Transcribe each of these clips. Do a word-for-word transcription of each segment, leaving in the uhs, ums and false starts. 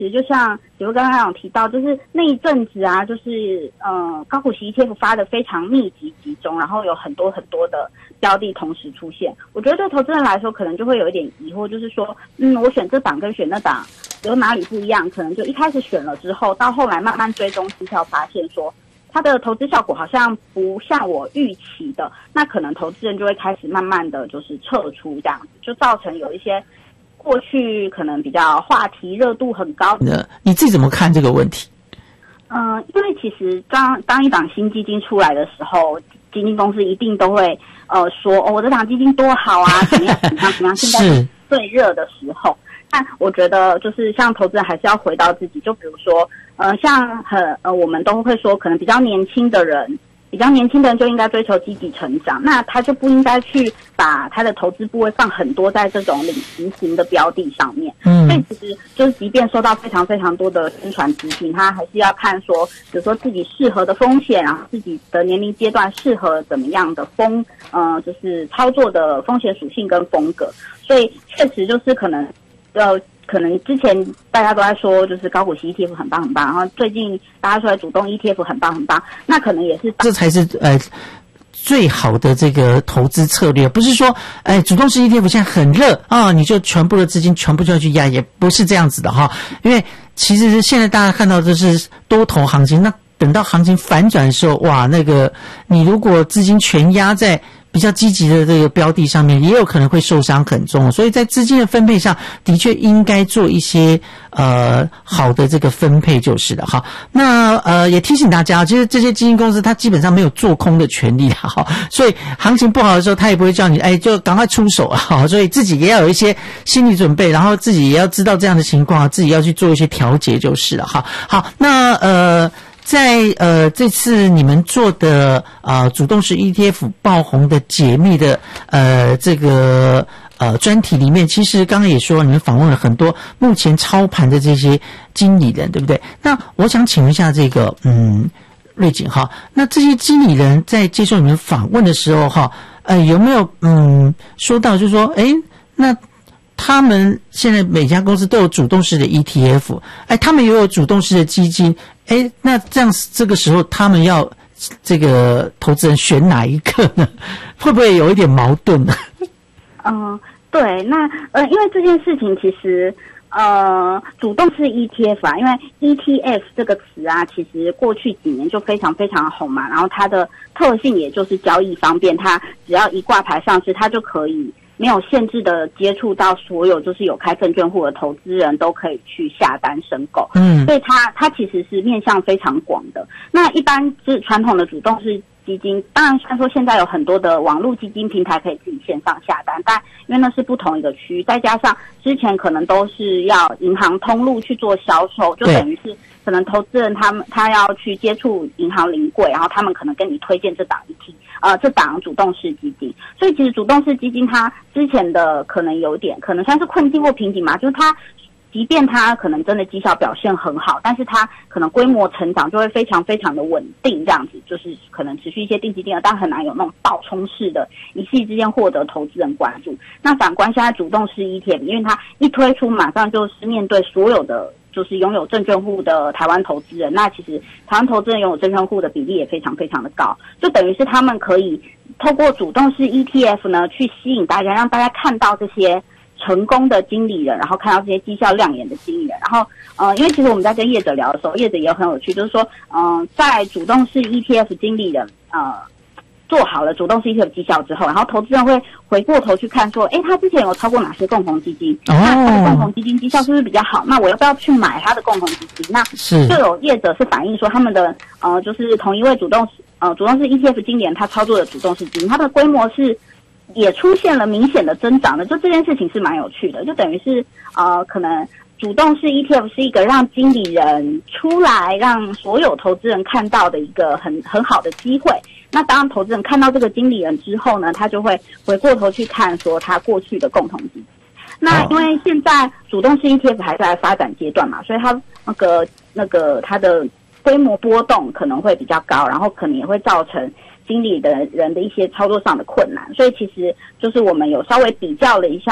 其实就像比如刚刚有提到，就是那一阵子啊，就是呃高股息 E T F 发的非常密集集中，然后有很多很多的标的同时出现。我觉得对投资人来说，可能就会有一点疑惑，就是说，嗯，我选这档跟选那档有哪里不一样？可能就一开始选了之后，到后来慢慢追踪绩效，发现说它的投资效果好像不像我预期的，那可能投资人就会开始慢慢的就是撤出这样子，就造成有一些过去可能比较话题热度很高的。 你自己怎么看这个问题？ 嗯、呃，因为其实当当一档新基金出来的时候，基金公司一定都会呃说哦，我这档基金多好啊，怎么样怎么样怎么样，现在是最热的时候。但我觉得就是像投资人还是要回到自己，就比如说呃像很呃我们都会说，可能比较年轻的人。比较年轻的人就应该追求积极成长，那他就不应该去把他的投资部位放很多在这种领情型的标的上面。嗯，所以其实就是即便收到非常非常多的宣传资讯，他还是要看说，比如说自己适合的风险，然后自己的年龄阶段适合怎么样的风，呃，就是操作的风险属性跟风格。所以确实就是可能，呃。可能之前大家都在说，就是高股息 E T F 很棒很棒，然后最近大家说主动 E T F 很棒很棒，那可能也是这才是呃最好的这个投资策略，不是说哎主动式 E T F 现在很热啊、哦，你就全部的资金全部就要去压，也不是这样子的哈。因为其实现在大家看到的是多头行情，那等到行情反转的时候，哇，那个你如果资金全压在比较积极的这个标的上面，也有可能会受伤很重，所以在资金的分配上的确应该做一些呃好的这个分配就是了哈。那呃也提醒大家，其实这些基金公司它基本上没有做空的权利哈，所以行情不好的时候它也不会叫你哎就赶快出手啊，所以自己也要有一些心理准备，然后自己也要知道这样的情况，自己要去做一些调节就是了哈。好，那呃在呃这次你们做的呃主动式 E T F 爆红的解密的呃这个呃专题里面，其实刚刚也说你们访问了很多目前操盘的这些经理人，对不对？那我想请问一下这个嗯瑞锦哈，那这些经理人在接受你们访问的时候哈，呃有没有嗯说到就是说诶那他们现在每家公司都有主动式的 E T F， 哎，他们也有主动式的基金，哎，那这样这个时候他们要这个投资人选哪一个呢？会不会有一点矛盾呢？ 嗯，对，那呃，因为这件事情其实呃，主动式 E T F 啊，因为 E T F 这个词啊，其实过去几年就非常非常红嘛，然后它的特性也就是交易方便，它只要一挂牌上市，它就可以没有限制的接触到所有就是有开证券户的投资人都可以去下单申购，嗯，所以它它其实是面向非常广的。那一般是传统的主动式基金，当然虽然说现在有很多的网络基金平台可以自己线上下单，但因为那是不同一个区域，再加上之前可能都是要银行通路去做销售，就等于是可能投资人他们他要去接触银行临柜，然后他们可能跟你推荐这档 E T 呃这档主动式基金，所以其实主动式基金它之前的可能有点可能算是困境或瓶颈嘛，就是它即便它可能真的绩效表现很好，但是它可能规模成长就会非常非常的稳定，这样子就是可能持续一些定期定额，但很难有那种爆冲式的一夕之间获得投资人关注。那反观现在主动式 E T F， 因为它一推出马上就是面对所有的就是拥有证券户的台湾投资人，那其实台湾投资人拥有证券户的比例也非常非常的高，就等于是他们可以透过主动式 E T F 呢去吸引大家，让大家看到这些成功的经理人，然后看到这些绩效亮眼的经理人，然后呃，因为其实我们在跟业者聊的时候，业者也很有趣，就是说嗯、呃，在主动式 E T F 经理人呃做好了主动式 E T F 绩效之后，然后投资人会回过头去看说，诶，他之前有超过哪些共同基金，那他的共同基金绩效是不是比较好，那我要不要去买他的共同基金？那就有业者是反映说他们的呃就是同一位主动呃主动式 E T F 经理人他操作的主动式基金，他的规模是也出现了明显的增长的，就这件事情是蛮有趣的，就等于是呃可能主动式 E T F 是一个让经理人出来让所有投资人看到的一个很很好的机会。那当投资人看到这个经理人之后呢，他就会回过头去看说他过去的共同基金。那因为现在主动式 E T F 还在发展阶段嘛，所以它那个那个它的规模波动可能会比较高，然后可能也会造成经理的人的一些操作上的困难，所以其实就是我们有稍微比较了一下，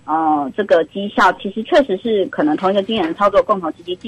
呃这个绩效，其实确实是可能同一个经理人操作共同基金。